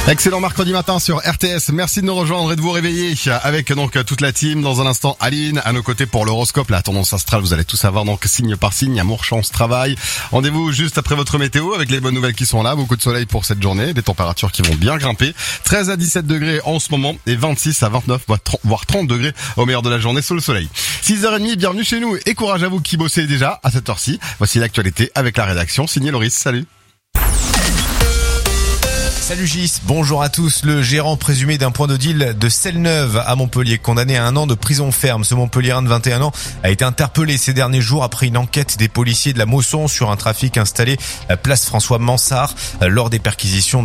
Excellent mercredi matin sur RTS. Merci de nous rejoindre et de vous réveiller avec donc toute la team. Dans un instant, Aline à nos côtés pour l'horoscope, la tendance astrale. Vous allez tout savoir donc signe par signe, amour, chance, travail. Rendez-vous juste après votre météo avec les bonnes nouvelles qui sont là. Beaucoup de soleil pour cette journée, des températures qui vont bien grimper. 13 à 17 degrés en ce moment et 26 à 29 voire 30 degrés au meilleur de la journée sous le soleil. 6h30, bienvenue chez nous et courage à vous qui bossez déjà à cette heure-ci. Voici l'actualité avec la rédaction. Signé Loris, salut. Salut Gis, bonjour à tous. Le gérant présumé d'un point de deal de Selle-Neuve à Montpellier, condamné à 1 an de prison ferme. Ce Montpelliérain de 21 ans a été interpellé ces derniers jours après une enquête des policiers de la Mosson sur un trafic installé à place François Mansart. Lors des perquisitions,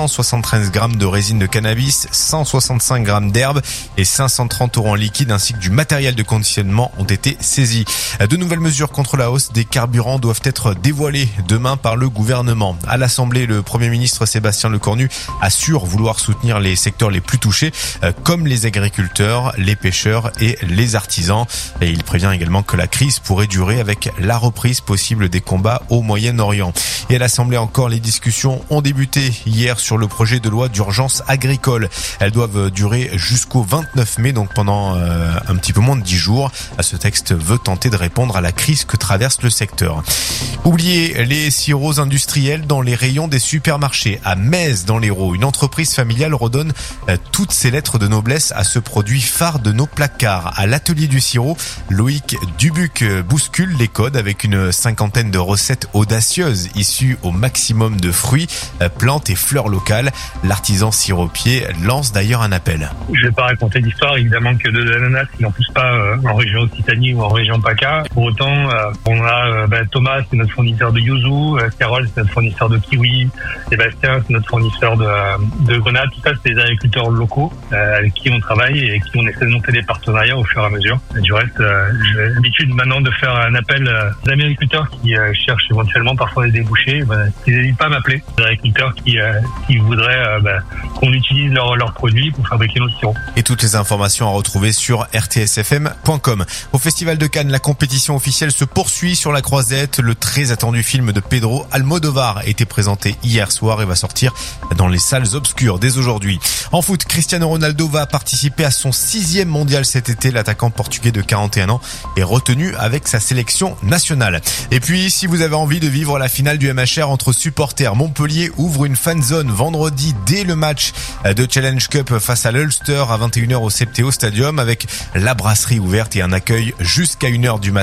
273 grammes de résine de cannabis, 165 grammes d'herbe et 530 € en liquide ainsi que du matériel de conditionnement ont été saisis. De nouvelles mesures contre la hausse des carburants doivent être dévoilées demain par le gouvernement. À l'Assemblée, le Premier ministre Sébastien Lecornu assure vouloir soutenir les secteurs les plus touchés comme les agriculteurs, les pêcheurs et les artisans. Et il prévient également que la crise pourrait durer avec la reprise possible des combats au Moyen-Orient. Et à l'Assemblée encore, les discussions ont débuté hier sur le projet de loi d'urgence agricole. Elles doivent durer jusqu'au 29 mai, donc pendant un petit peu moins de 10 jours. Ce texte veut tenter de répondre à la crise que traverse le secteur. Oubliez les sirops industriels dans les rayons des supermarchés. À Metz, dans l'Hérault, une entreprise familiale redonne toutes ses lettres de noblesse à ce produit phare de nos placards. À l'atelier du sirop, Loïc Dubuc bouscule les codes avec une 50aine de recettes audacieuses issues au maximum de fruits, plantes et fleurs locales. L'artisan siropier lance d'ailleurs un appel. Je vais pas raconter l'histoire, évidemment, que de l'ananas, il n'en pousse pas en région Occitanie ou en région PACA. Pour autant, on a Thomas, c'est notre fournisseur de yuzu, Carole, c'est notre fournisseur de kiwi, Sébastien, c'est notre fournisseur de grenades. Tout ça, c'est des agriculteurs locaux avec qui on travaille et avec qui on essaie de monter des partenariats au fur et à mesure. Et du reste, j'ai l'habitude maintenant de faire un appel aux agriculteurs qui cherchent éventuellement parfois des débouchés. Ils n'hésitent pas à m'appeler. Des agriculteurs qui voudraient qu'on utilise leurs produits pour fabriquer nos sirops. Et toutes les informations à retrouver sur rtsfm.com. Au Festival de Cannes, la compétition officielle se poursuit sur la croisette. Le très attendu film de Pedro Almodóvar a été présenté hier soir et va sortir dans les salles obscures dès aujourd'hui. En foot, Cristiano Ronaldo va participer à son 6e mondial cet été. L'attaquant portugais de 41 ans est retenu avec sa sélection nationale. Et puis, si vous avez envie de vivre la finale du MHR entre supporters, Montpellier ouvre une fan zone vendredi dès le match de Challenge Cup face à l'Ulster à 21h au Septéo Stadium avec la brasserie ouverte et un accueil jusqu'à 1h du matin.